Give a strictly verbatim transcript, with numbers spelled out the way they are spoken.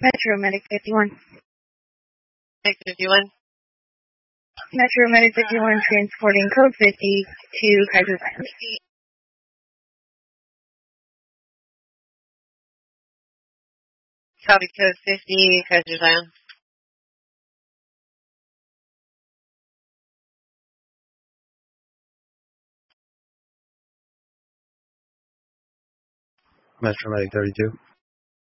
Metro Medic fifty-one. Medic fifty-one. Metro Medic fifty-one transporting code fifty to Kaiser's Island. Copy code fifty, Kaiser's Island. Metro Medic thirty-two.